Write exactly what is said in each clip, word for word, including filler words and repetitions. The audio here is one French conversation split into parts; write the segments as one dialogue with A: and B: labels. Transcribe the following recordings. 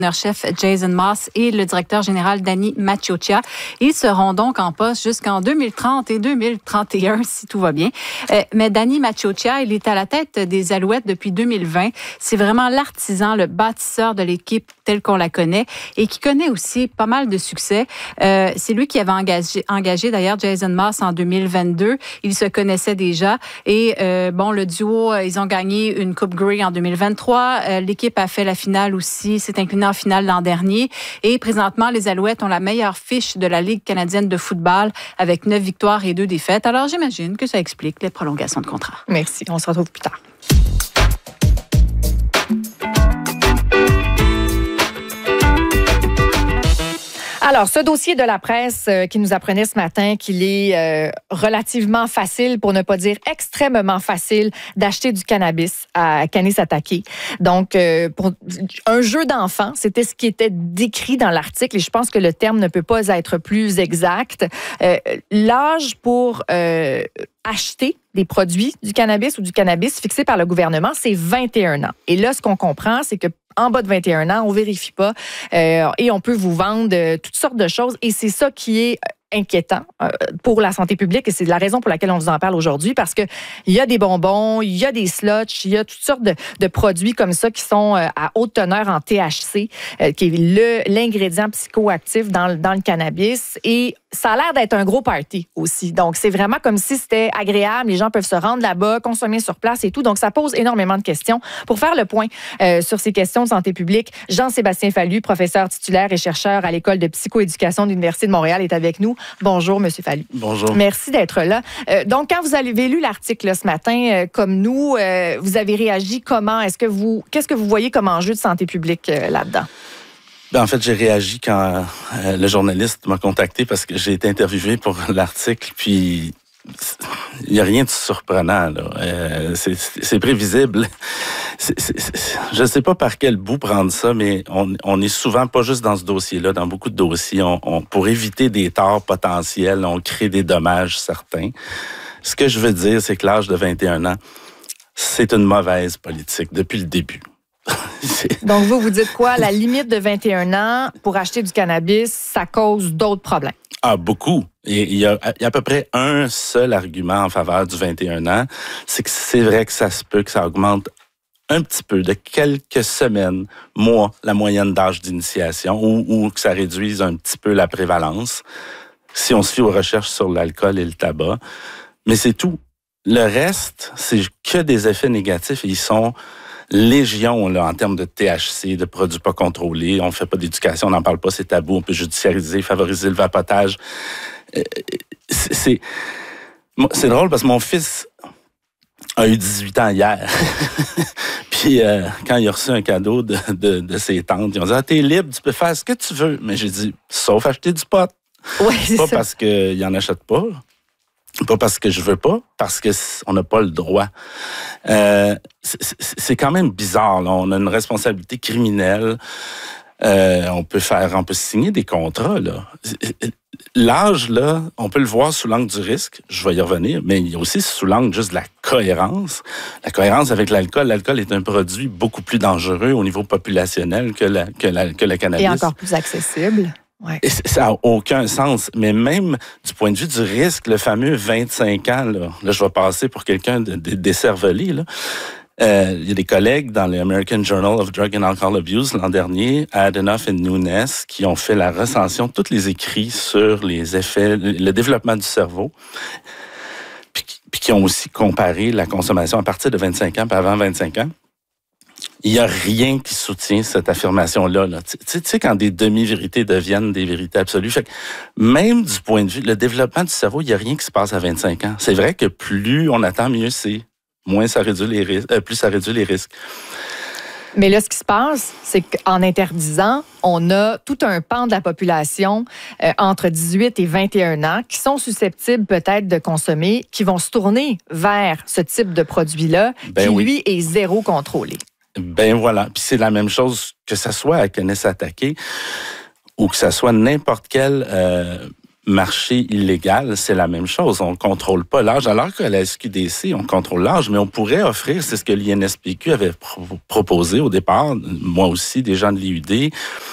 A: chef Jason Moss et le directeur général Danny Maciocia. Ils seront donc en poste jusqu'en deux mille trente et deux mille trente et un, si tout va bien. Euh, mais Danny Maciocia, il est à la tête des Alouettes depuis deux mille vingt. C'est vraiment l'artisan, le bâtisseur de l'équipe telle qu'on la connaît et qui connaît aussi pas mal de succès. Euh, c'est lui qui avait engagé, engagé d'ailleurs Jason Moss en deux mille vingt-deux. Ils se connaissaient déjà et euh, bon, le duo, ils ont gagné une Coupe Grey en deux mille vingt-trois. Euh, l'équipe a fait la finale aussi, s'est inclinée en finale l'an dernier. Et présentement, les Alouettes ont la meilleure fiche de la Ligue canadienne de football avec neuf victoires et deux défaites. Alors, j'imagine que ça explique les prolongations de contrat.
B: Merci. On se retrouve plus tard. Alors, ce dossier de la presse euh, qui nous apprenait ce matin qu'il est euh, relativement facile, pour ne pas dire extrêmement facile, d'acheter du cannabis à Kanesatake. Donc, euh, pour un jeu d'enfant, c'était ce qui était décrit dans l'article et je pense que le terme ne peut pas être plus exact. Euh, l'âge pour euh, acheter des produits du cannabis ou du cannabis fixé par le gouvernement, c'est vingt et un ans. Et là, ce qu'on comprend, c'est que en bas de vingt et un ans, on vérifie pas euh, et on peut vous vendre euh, toutes sortes de choses. Et c'est ça qui est inquiétant euh, pour la santé publique et c'est la raison pour laquelle on vous en parle aujourd'hui parce que il y a des bonbons, il y a des slushs, il y a toutes sortes de, de produits comme ça qui sont euh, à haute teneur en T H C, euh, qui est le, l'ingrédient psychoactif dans, dans le cannabis et ça a l'air d'être un gros party aussi. Donc, c'est vraiment comme si c'était agréable. Les gens peuvent se rendre là-bas, consommer sur place et tout. Donc, ça pose énormément de questions. Pour faire le point euh, sur ces questions de santé publique, Jean-Sébastien Fallu, professeur titulaire et chercheur à l'École de psychoéducation de l'Université de Montréal, est avec nous. Bonjour, Monsieur Fallu.
C: Bonjour.
B: Merci d'être là. Euh, donc, quand vous avez lu l'article là, ce matin, euh, comme nous, euh, vous avez réagi comment? Est-ce que vous, qu'est-ce que vous voyez comme enjeu de santé publique euh, là-dedans?
C: Ben, en fait, j'ai réagi quand euh, le journaliste m'a contacté parce que j'ai été interviewé pour l'article, puis il n'y a rien de surprenant, là. Euh, c'est, c'est prévisible. C'est, c'est, c'est, je ne sais pas par quel bout prendre ça, mais on, on est souvent, pas juste dans ce dossier-là, dans beaucoup de dossiers, on, on, pour éviter des torts potentiels, on crée des dommages certains. Ce que je veux dire, c'est que l'âge de vingt et un ans, c'est une mauvaise politique depuis le début.
B: Donc, vous, vous dites quoi? La limite de vingt et un ans pour acheter du cannabis, ça cause d'autres problèmes.
C: Ah, beaucoup. Et il y a, il y a à peu près un seul argument en faveur du vingt et un ans, c'est que c'est vrai que ça se peut que ça augmente un petit peu, de quelques semaines, mois, la moyenne d'âge d'initiation, ou, ou que ça réduise un petit peu la prévalence, si on se fie aux recherches sur l'alcool et le tabac. Mais c'est tout. Le reste, c'est que des effets négatifs et ils sont légion là, en termes de T H C, de produits pas contrôlés. On fait pas d'éducation, on n'en parle pas, c'est tabou. On peut judiciariser, favoriser le vapotage. C'est, c'est, c'est drôle parce que mon fils a eu dix-huit ans hier. Puis euh, quand il a reçu un cadeau de, de, de ses tantes, ils ont dit « Ah, t'es libre, tu peux faire ce que tu veux. » Mais j'ai dit « Sauf acheter du pot. »
B: Oui, c'est
C: Pas
B: ça.
C: parce qu'il n'en achète pas. Pas parce que je veux pas, parce que on n'a pas le droit. Euh, c'est, c'est quand même bizarre. Là. On a une responsabilité criminelle. Euh, on peut faire, on peut signer des contrats. Là. L'âge, là, on peut le voir sous l'angle du risque. Je vais y revenir, mais il y a aussi sous l'angle juste de la cohérence. La cohérence avec l'alcool. L'alcool est un produit beaucoup plus dangereux au niveau populationnel que la, que la, que le cannabis.
B: Et encore plus accessible. Ouais.
C: Et ça n'a aucun sens. Mais même du point de vue du risque, le fameux vingt-cinq ans, là, là je vais passer pour quelqu'un de, de décervelé, là. Euh, il y a des collègues dans l'American Journal of Drug and Alcohol Abuse l'an dernier, Adenoff et Nunes, qui ont fait la recension de tous les écrits sur les effets, le développement du cerveau, puis, puis qui ont aussi comparé la consommation à partir de vingt-cinq ans puis avant vingt-cinq ans. Il n'y a rien qui soutient cette affirmation-là. Là. Tu sais, tu sais, quand des demi-vérités deviennent des vérités absolues. Fait que même du point de vue, le développement du cerveau, il n'y a rien qui se passe à vingt-cinq ans. C'est vrai que plus on attend, mieux c'est. Moins ça réduit les risques, euh, plus ça réduit les risques.
B: Mais là, ce qui se passe, c'est qu'en interdisant, on a tout un pan de la population euh, entre dix-huit et vingt et un ans qui sont susceptibles peut-être de consommer, qui vont se tourner vers ce type de produit-là,
C: ben
B: qui,
C: oui.
B: lui, est zéro contrôlé.
C: Ben voilà. Puis c'est la même chose que ça soit à Kanesatake ou que ça soit n'importe quel euh, marché illégal, c'est la même chose. On ne contrôle pas l'âge, alors qu'à la S Q D C, on contrôle l'âge, mais on pourrait offrir, c'est ce que l'I N S P Q avait pro- proposé au départ, moi aussi, des gens de l'I U D,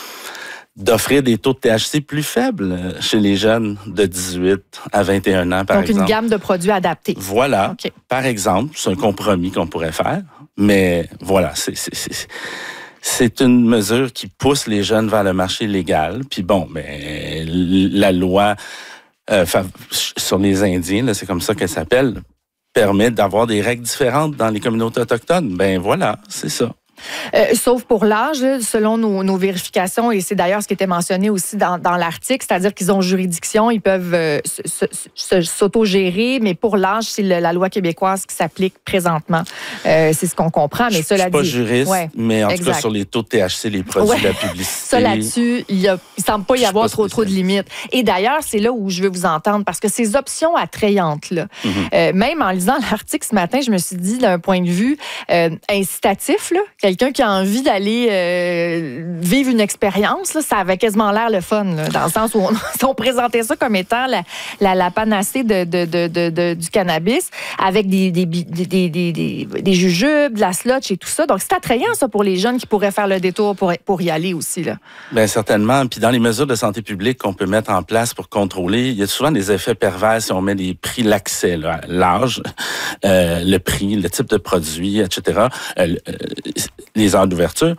C: d'offrir des taux de T H C plus faibles chez les jeunes de dix-huit à vingt et un ans, par
B: Donc,
C: exemple.
B: Donc, une gamme de produits adaptés.
C: Voilà.
B: Okay.
C: Par exemple, c'est un compromis qu'on pourrait faire, mais voilà, c'est... c'est, c'est C'est une mesure qui pousse les jeunes vers le marché légal. Puis bon, mais la loi euh, sur les Indiens, là, c'est comme ça qu'elle s'appelle, permet d'avoir des règles différentes dans les communautés autochtones. Ben voilà, c'est ça.
B: Euh, sauf pour l'âge, selon nos, nos vérifications, et c'est d'ailleurs ce qui était mentionné aussi dans, dans l'article, c'est-à-dire qu'ils ont juridiction, ils peuvent euh, se, se, s'autogérer, mais pour l'âge, c'est le, la loi québécoise qui s'applique présentement. Euh, c'est ce qu'on comprend, mais
C: je
B: cela dit...
C: Je suis pas juriste,
B: ouais,
C: mais en
B: exact.
C: tout cas, sur les taux de T H C, les produits
B: ouais.
C: de la publicité...
B: Ça, là-dessus, il ne semble pas y avoir trop, trop de limites. Et d'ailleurs, c'est là où je veux vous entendre, parce que ces options attrayantes-là, mm-hmm. euh, même en lisant l'article ce matin, je me suis dit, d'un point de vue euh, incitatif, là, quelqu'un qui a envie d'aller euh, vivre une expérience, là, ça avait quasiment l'air le fun, là, dans le sens où on, on présentait ça comme étant la, la, la panacée de, de, de, de, de, du cannabis, avec des, des, des, des, des, des, des jujubes, de la slotch et tout ça. Donc, c'est attrayant, ça, pour les jeunes qui pourraient faire le détour pour, pour y aller aussi, là.
C: Bien, certainement. Puis dans les mesures de santé publique qu'on peut mettre en place pour contrôler, il y a souvent des effets pervers si on met des prix, l'accès, là, l'âge, euh, le prix, le type de produit, et cetera, euh, les heures d'ouverture.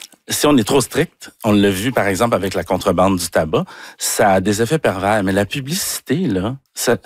C: Si on est trop strict, on l'a vu par exemple avec la contrebande du tabac, ça a des effets pervers. Mais la publicité, là, ça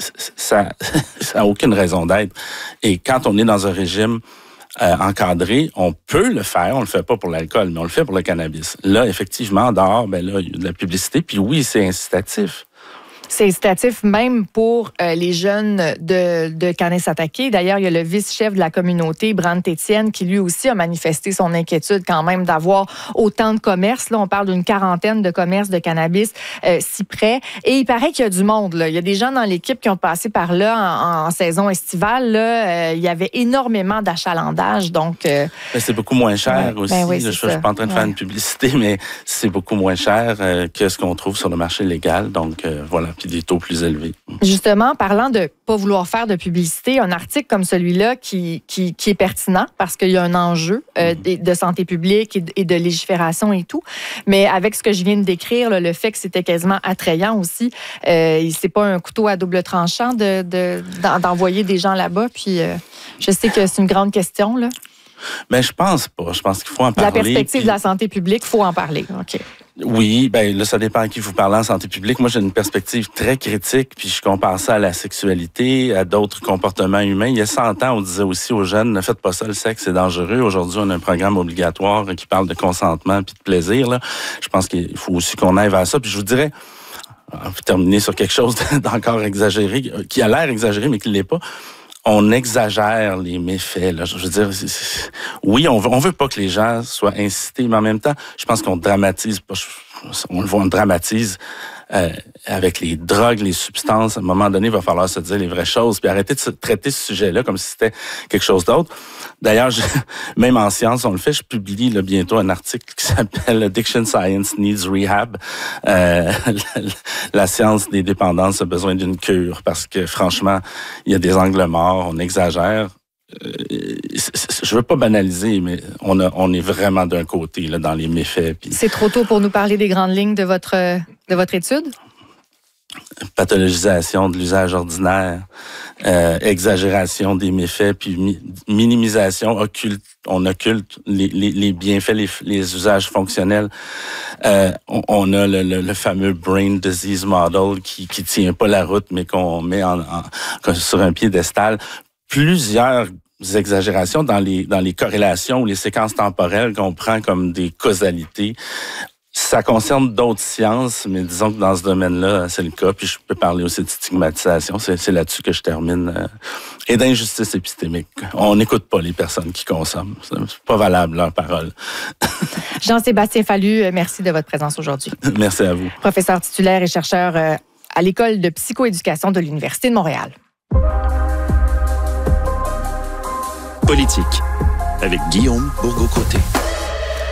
C: ça, ça a aucune raison d'être. Et quand on est dans un régime euh, encadré, on peut le faire. On le fait pas pour l'alcool, mais on le fait pour le cannabis. Là, effectivement, dehors, ben là, il y a de la publicité. Puis oui, c'est incitatif.
B: C'est incitatif même pour euh, les jeunes de, de Kanesatake. D'ailleurs, il y a le vice-chef de la communauté, Brandt Étienne, qui lui aussi a manifesté son inquiétude quand même d'avoir autant de commerces. Là, on parle d'une quarantaine de commerces de cannabis euh, si près. Et il paraît qu'il y a du monde, là. Il y a des gens dans l'équipe qui ont passé par là en, en saison estivale. Là. Euh, il y avait énormément d'achalandage. Donc, euh,
C: c'est beaucoup moins cher
B: ouais,
C: aussi.
B: Ben oui,
C: je ne suis pas en train de
B: ouais.
C: faire une publicité, mais c'est beaucoup moins cher euh, que ce qu'on trouve sur le marché légal. Donc, euh, voilà. Puis des taux plus élevés.
B: Justement, parlant de pas vouloir faire de publicité, un article comme celui-là qui, qui, qui est pertinent parce qu'il y a un enjeu euh, de, de santé publique et de, et de légifération et tout. Mais avec ce que je viens de décrire, là, le fait que c'était quasiment attrayant aussi, euh, c'est pas un couteau à double tranchant de, de, d'envoyer des gens là-bas. Puis euh, je sais que c'est une grande question, là.
C: Mais je pense pas. Je pense qu'il faut en parler.
B: La perspective
C: puis...
B: de la santé publique, il faut en parler. OK.
C: Oui, ben là, ça dépend à qui vous parlez en santé publique. Moi, j'ai une perspective très critique, puis je compare ça à la sexualité, à d'autres comportements humains. Il y a cent ans, on disait aussi aux jeunes, ne faites pas ça, le sexe, c'est dangereux. Aujourd'hui, on a un programme obligatoire qui parle de consentement puis de plaisir, là. Je pense qu'il faut aussi qu'on aille vers ça. Puis je vous dirais, on va terminer sur quelque chose d'encore exagéré, qui a l'air exagéré, mais qui ne l'est pas. On exagère les méfaits. Là. Je veux dire, c'est, c'est, oui, on veut, on veut pas que les gens soient incités, mais en même temps, je pense qu'on dramatise pas. On le voit, on dramatise euh, avec les drogues, les substances. À un moment donné, il va falloir se dire les vraies choses, puis arrêter de se traiter ce sujet-là comme si c'était quelque chose d'autre. D'ailleurs, je, même en sciences, on le fait. Je publie là, bientôt un article qui s'appelle Addiction Science Needs Rehab. Euh, la, la science des dépendances a besoin d'une cure parce que franchement, il y a des angles morts, on exagère. Euh, je veux pas banaliser, mais on, a, on est vraiment d'un côté là, dans les méfaits. Puis...
B: C'est trop tôt pour nous parler des grandes lignes de votre, de votre étude?
C: Pathologisation de l'usage ordinaire, euh, exagération des méfaits, puis mi- minimisation, occulte, on occulte les, les, les bienfaits, les, les usages fonctionnels. Euh, on, on a le, le, le fameux brain disease model qui qui tient pas la route, mais qu'on met en, en, sur un piédestal. Plusieurs exagérations dans les dans les corrélations ou les séquences temporelles qu'on prend comme des causalités. Ça concerne d'autres sciences, mais disons que dans ce domaine-là, c'est le cas. Puis je peux parler aussi de stigmatisation. C'est, c'est là-dessus que je termine. Euh, et d'injustice épistémique. On n'écoute pas les personnes qui consomment. C'est pas valable, leur parole.
B: Jean-Sébastien Fallu, merci de votre présence aujourd'hui.
C: Merci à vous.
B: Professeur titulaire et chercheur à l'École de psychoéducation de l'Université de Montréal.
D: Politique, avec Guillaume Bourgault-Côté.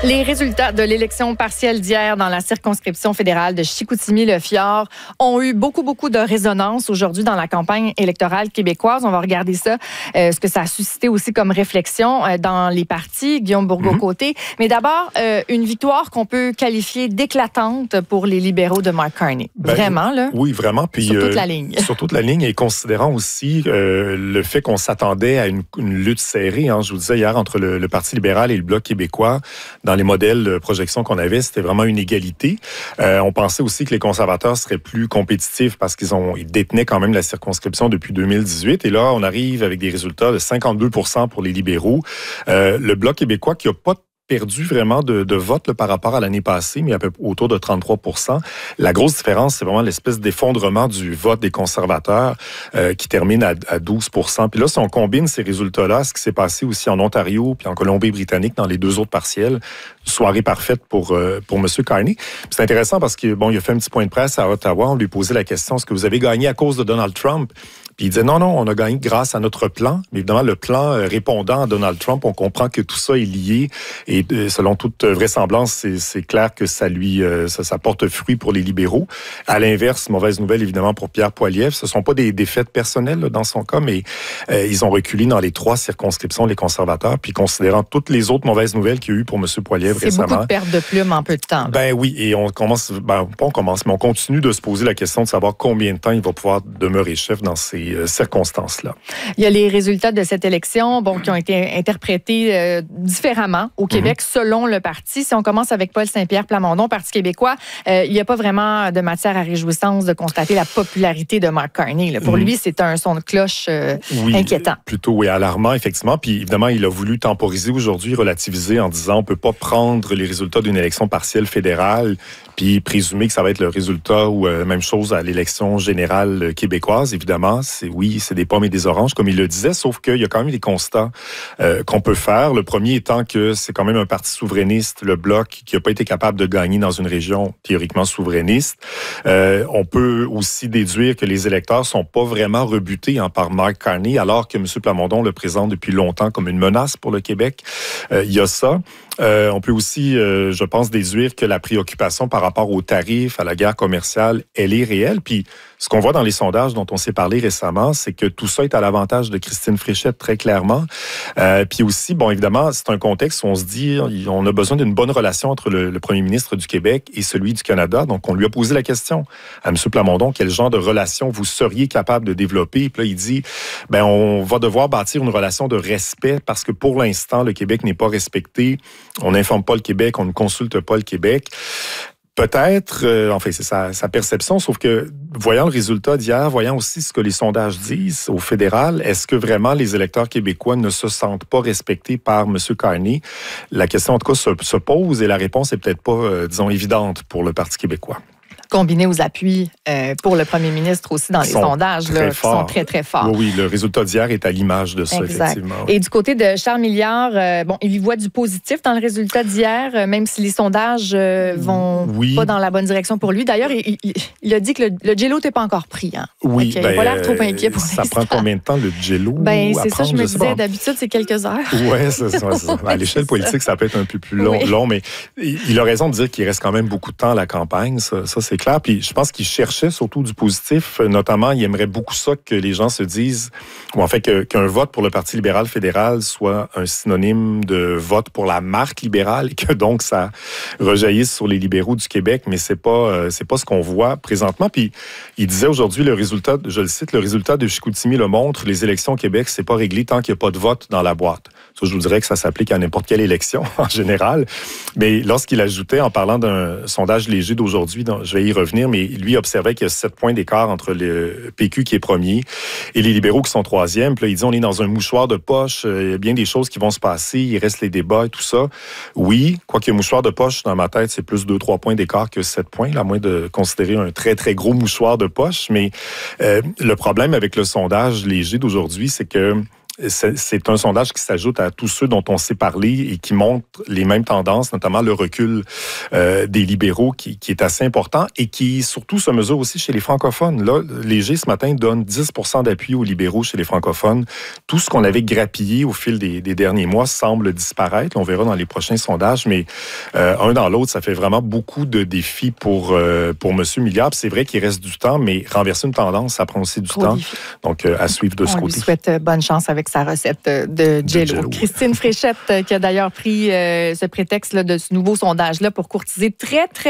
B: Les résultats de l'élection partielle d'hier dans la circonscription fédérale de Chicoutimi-Le-Fjord ont eu beaucoup, beaucoup de résonance aujourd'hui dans la campagne électorale québécoise. On va regarder ça, euh, ce que ça a suscité aussi comme réflexion euh, dans les partis, Guillaume Bourgault-Côté. Mm-hmm. Mais d'abord, euh, une victoire qu'on peut qualifier d'éclatante pour les libéraux de Mark Carney.
D: Ben,
B: vraiment, là?
D: Oui, vraiment. Puis,
B: sur toute
D: euh,
B: la ligne.
D: Sur toute la ligne, et considérant aussi euh, le fait qu'on s'attendait à une, une lutte serrée, hein, je vous disais hier, entre le, le Parti libéral et le Bloc québécois, dans les modèles de projection qu'on avait, c'était vraiment une égalité. Euh, on pensait aussi que les conservateurs seraient plus compétitifs parce qu'ils ont ils détenaient quand même la circonscription depuis deux mille dix-huit. Et là, on arrive avec des résultats de cinquante-deux pour cent pour les libéraux. Euh, le Bloc québécois qui n'a pas perdu vraiment de, de vote là, par rapport à l'année passée, mais à peu autour de trente-trois pour cent. La grosse différence, c'est vraiment l'espèce d'effondrement du vote des conservateurs euh, qui termine à, à douze pour cent. Puis là, si on combine ces résultats-là, ce qui s'est passé aussi en Ontario puis en Colombie-Britannique dans les deux autres partiels, soirée parfaite pour euh, pour M. Carney. Puis c'est intéressant parce que bon, il a fait un petit point de presse à Ottawa. On lui posait la question, est-ce que vous avez gagné à cause de Donald Trump? Puis il disait non, non, on a gagné grâce à notre plan. Mais évidemment, le plan répondant à Donald Trump, on comprend que tout ça est lié. Et selon toute vraisemblance, c'est, c'est clair que ça lui, ça, ça porte fruit pour les libéraux. À l'inverse, mauvaise nouvelle évidemment pour Pierre Poilievre. Ce ne sont pas des défaites personnelles là, dans son cas, mais euh, ils ont reculé dans les trois circonscriptions, les conservateurs. Puis considérant toutes les autres mauvaises nouvelles qu'il y a eu pour M. Poilievre
B: c'est
D: récemment.
B: C'est beaucoup de pertes de plumes en peu de temps. Là.
D: Ben oui, et on commence, ben pas on commence, mais on continue de se poser la question de savoir combien de temps il va pouvoir demeurer chef dans ces euh, circonstances-là.
B: Il y a les résultats de cette élection, bon, qui ont été interprétés euh, différemment au Québec mm-hmm. selon le parti. Si on commence avec Paul Saint-Pierre Plamondon, Parti québécois, euh, il n'y a pas vraiment de matière à réjouissance de constater la popularité de Mark Carney. Là. Pour mm-hmm. lui, c'est un son de cloche euh,
D: oui,
B: inquiétant.
D: Plutôt oui, alarmant, effectivement. Puis évidemment, il a voulu temporiser aujourd'hui, relativiser en disant on ne peut pas prendre les résultats d'une élection partielle fédérale puis présumer que ça va être le résultat ou euh, même chose à l'élection générale québécoise. Évidemment, c'est oui, c'est des pommes et des oranges, comme il le disait, sauf qu'il y a quand même des constats euh, qu'on peut faire. Le premier étant que c'est quand même un parti souverainiste, le Bloc, qui n'a pas été capable de gagner dans une région théoriquement souverainiste. Euh, on peut aussi déduire que les électeurs sont pas vraiment rebutés hein, par Mark Carney, alors que M. Plamondon le présente depuis longtemps comme une menace pour le Québec. Euh, il y a ça. Euh, on peut aussi, euh, je pense, déduire que la préoccupation par rapport aux tarifs, à la guerre commerciale, elle est réelle. Puis, ce qu'on voit dans les sondages dont on s'est parlé récemment, c'est que tout ça est à l'avantage de Christine Fréchette, très clairement. Euh, puis aussi, bon, évidemment, c'est un contexte où on se dit, on a besoin d'une bonne relation entre le, le premier ministre du Québec et celui du Canada. Donc, on lui a posé la question à M. Plamondon, quel genre de relation vous seriez capable de développer? Puis là, il dit, ben, on va devoir bâtir une relation de respect parce que pour l'instant, le Québec n'est pas respecté. On n'informe pas le Québec, on ne consulte pas le Québec. Peut-être, euh, enfin, c'est sa, sa perception, sauf que voyant le résultat d'hier, voyant aussi ce que les sondages disent au fédéral, est-ce que vraiment les électeurs québécois ne se sentent pas respectés par M. Carney? La question, en tout cas, se, se pose et la réponse est peut-être pas, euh, disons, évidente pour le Parti québécois.
B: Combiné aux appuis euh, pour le premier ministre aussi dans les sondages, là, qui sont très, très forts.
D: Oui, oui, le résultat d'hier est à l'image de ça,
B: exact.
D: Effectivement. Oui.
B: Et du côté de Charles Milliard, euh, bon, il y voit du positif dans le résultat d'hier, euh, même si les sondages euh, vont
D: oui.
B: pas dans la bonne direction pour lui. D'ailleurs, il, il, il a dit que le, le J L O n'était pas encore pris. Hein.
D: Oui,
B: okay,
D: ben,
B: il n'a pas l'air trop inquiet pour
D: ça
B: l'instant.
D: prend combien de temps, le J L O?
B: Ben, c'est ça, je me
D: je
B: disais, d'habitude, c'est quelques heures.
D: Oui, c'est ça. C'est ça. À l'échelle politique, ça peut être un peu plus long,
B: oui.
D: long, mais il a raison de dire qu'il reste quand même beaucoup de temps à la campagne, ça, ça c'est clair. Puis je pense qu'il cherchait surtout du positif, notamment, il aimerait beaucoup ça que les gens se disent, ou en fait que, qu'un vote pour le Parti libéral fédéral soit un synonyme de vote pour la marque libérale et que donc ça rejaillisse sur les libéraux du Québec, mais c'est pas c'est pas ce qu'on voit présentement. Puis il disait aujourd'hui le résultat, je le cite, le résultat de Chicoutimi le montre, les élections au Québec, c'est pas réglé tant qu'il n'y a pas de vote dans la boîte. Ça, je vous dirais que ça s'applique à n'importe quelle élection en général. Mais lorsqu'il ajoutait, en parlant d'un sondage léger d'aujourd'hui, je vais y revenir, mais lui observait qu'il y a sept points d'écart entre le P Q qui est premier et les libéraux qui sont troisième. Puis là, il dit on est dans un mouchoir de poche, il y a bien des choses qui vont se passer, il reste les débats et tout ça. Oui, quoique mouchoir de poche, dans ma tête, c'est plus deux, trois points d'écart que sept points, là, à moins de considérer un très, très gros mouchoir de poche. Mais euh, le problème avec le sondage léger d'aujourd'hui, c'est que c'est, c'est un sondage qui s'ajoute à tous ceux dont on s'est parlé et qui montre les mêmes tendances, notamment le recul euh, des libéraux qui, qui est assez important et qui surtout se mesure aussi chez les francophones. Là, Léger, ce matin, donne dix pour cent d'appui aux libéraux chez les francophones. Tout ce qu'on avait grappillé au fil des, des derniers mois semble disparaître. On verra dans les prochains sondages, mais euh, un dans l'autre, ça fait vraiment beaucoup de défis pour, euh, pour M. Milliard. Puis c'est vrai qu'il reste du temps, mais renverser une tendance, ça prend aussi du
B: Gros
D: temps.
B: défi.
D: Donc, euh, à suivre de
B: On
D: ce
B: lui
D: côté.
B: souhaite bonne chance avec sa recette de Jell-O.
D: Jell-O.
B: Christine Fréchette, qui a d'ailleurs pris euh, ce prétexte là, de ce nouveau sondage-là pour courtiser très, très